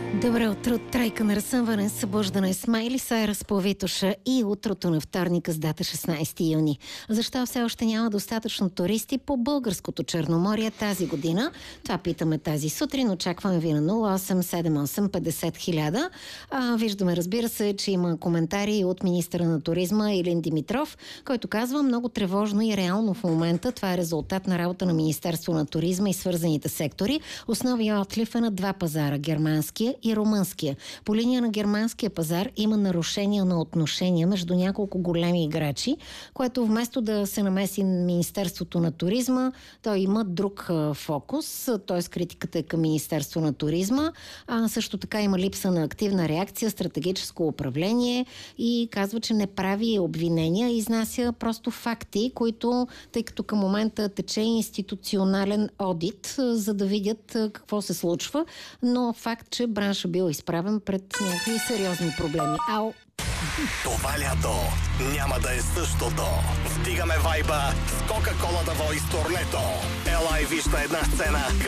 Добро утро, тройка на разсъмване, събуждане с Майли Сайръс по Витоша и утрото на вторника с дата 16 юни. Защо все още няма достатъчно туристи по българското Черноморие тази година? Това питаме тази сутрин. Очакваме ви на 0878 50 000. Виждаме, разбира се, че има коментари от министъра на туризма Илин Димитров, който казва: много тревожно и реално в момента. Това е резултат на работа на Министерство на туризма и свързаните сектори. Основният отлив е на два пазара – германския и румънския. По линия на германския пазар има нарушения на отношения между няколко големи играчи, което вместо да се намеси Министерството на туризма, той има друг фокус, т.е. критиката е към Министерство на туризма. Също така има липса на активна реакция, стратегическо управление и казва, че не прави обвинения, изнася просто факти, които, тъй като към момента тече институционален одит, за да видят какво се случва, но факт, че бранша бил изправен пред някакви сериозни проблеми. Това лято няма да е същото. Вдигаме вайба с Кока-Кола да Voice турнето. Ела и виж на една сцена